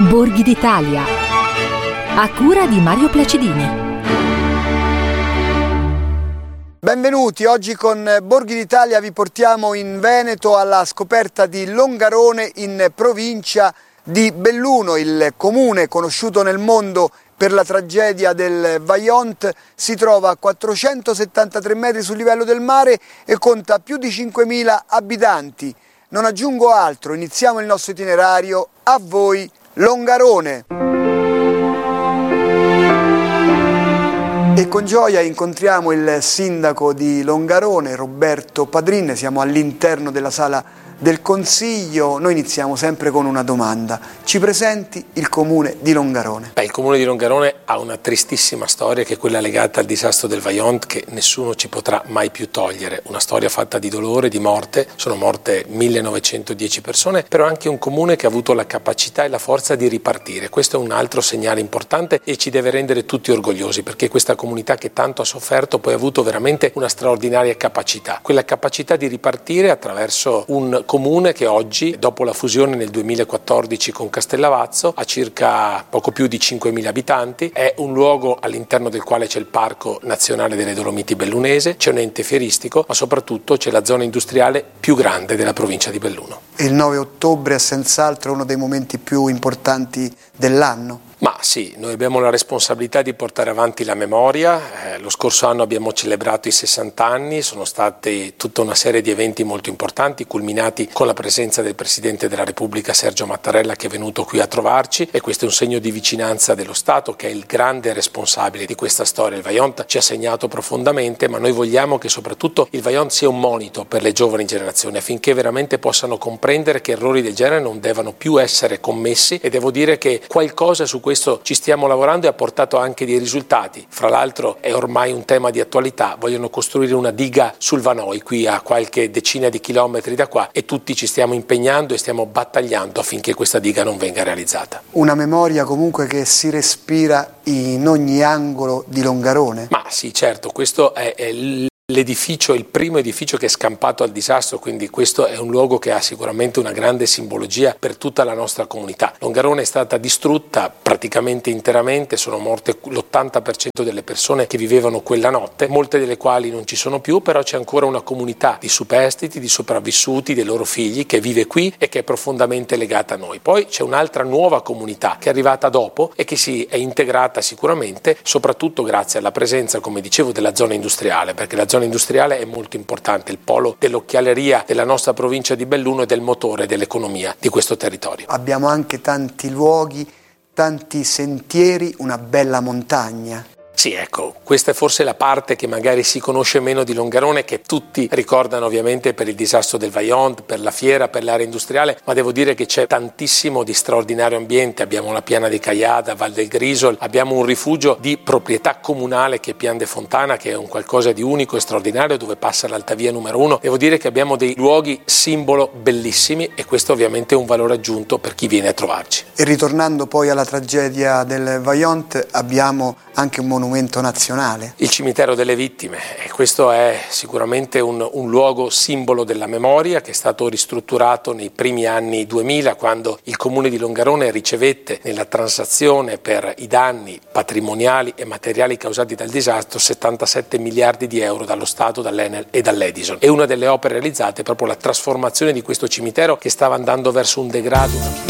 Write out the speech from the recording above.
Borghi d'Italia, a cura di Mario Placidini. Benvenuti, oggi con Borghi d'Italia vi portiamo in Veneto alla scoperta di Longarone in provincia di Belluno. Il comune conosciuto nel mondo per la tragedia del Vajont si trova a 473 metri sul livello del mare e conta più di 5.000 abitanti. Non aggiungo altro, iniziamo il nostro itinerario. A voi Longarone! E con gioia incontriamo il sindaco di Longarone, Roberto Padrin. Siamo all'interno della sala del Consiglio. Noi iniziamo sempre con una domanda. Ci presenti il comune di Longarone? Il comune di Longarone ha una tristissima storia, che è quella legata al disastro del Vajont, che nessuno ci potrà mai più togliere. Una storia fatta di dolore, di morte. Sono morte 1910 persone, però anche un comune che ha avuto la capacità e la forza di ripartire. Questo è un altro segnale importante e ci deve rendere tutti orgogliosi, perché questa comunità che tanto ha sofferto poi ha avuto veramente una straordinaria capacità. Quella capacità di ripartire attraverso un comune che oggi, dopo la fusione nel 2014 con Castellavazzo, ha circa poco più di 5.000 abitanti, è un luogo all'interno del quale c'è il Parco Nazionale delle Dolomiti Bellunese, c'è un ente fieristico, ma soprattutto c'è la zona industriale più grande della provincia di Belluno. Il 9 ottobre è senz'altro uno dei momenti più importanti dell'anno. Ma sì, noi abbiamo la responsabilità di portare avanti la memoria. Lo scorso anno abbiamo celebrato i 60 anni, sono stati tutta una serie di eventi molto importanti, culminati con la presenza del Presidente della Repubblica Sergio Mattarella, che è venuto qui a trovarci, e questo è un segno di vicinanza dello Stato, che è il grande responsabile di questa storia. Il Vajont ci ha segnato profondamente, ma noi vogliamo che soprattutto il Vajont sia un monito per le giovani generazioni, affinché veramente possano comprendere che errori del genere non devono più essere commessi, e devo dire che qualcosa su questo ci stiamo lavorando e ha portato anche dei risultati. Fra l'altro è ormai un tema di attualità, vogliono costruire una diga sul Vanoi, qui a qualche decina di chilometri da qua, e tutti ci stiamo impegnando e stiamo battagliando affinché questa diga non venga realizzata. Una memoria comunque che si respira in ogni angolo di Longarone? Ma sì, certo, questo è l'edificio, il primo edificio che è scampato al disastro, quindi questo è un luogo che ha sicuramente una grande simbologia per tutta la nostra comunità. Longarone è stata distrutta praticamente interamente, sono morte l'80% delle persone che vivevano quella notte, molte delle quali non ci sono più, però c'è ancora una comunità di superstiti, di sopravvissuti, dei loro figli, che vive qui e che è profondamente legata a noi. Poi c'è un'altra nuova comunità che è arrivata dopo e che si è integrata sicuramente, soprattutto grazie alla presenza, come dicevo, della zona industriale, perché la zona industriale è molto importante, il polo dell'occhialeria della nostra provincia di Belluno e del motore dell'economia di questo territorio. Abbiamo anche tanti luoghi, tanti sentieri, una bella montagna. Sì, ecco, questa è forse la parte che magari si conosce meno di Longarone, che tutti ricordano ovviamente per il disastro del Vajont, per la fiera, per l'area industriale, ma devo dire che c'è tantissimo di straordinario ambiente. Abbiamo la Piana di Caiada, Val del Grisol, abbiamo un rifugio di proprietà comunale che è Pian de Fontana, che è un qualcosa di unico e straordinario, dove passa l'altavia numero 1. Devo dire che abbiamo dei luoghi simbolo bellissimi, e questo ovviamente è un valore aggiunto per chi viene a trovarci. E ritornando poi alla tragedia del Vajont, abbiamo anche un monumento nazionale. Il cimitero delle vittime, e questo è sicuramente un luogo simbolo della memoria, che è stato ristrutturato nei primi anni 2000, quando il comune di Longarone ricevette nella transazione per i danni patrimoniali e materiali causati dal disastro 77 miliardi di euro dallo Stato, dall'Enel e dall'Edison. E una delle opere realizzate è proprio la trasformazione di questo cimitero, che stava andando verso un degrado.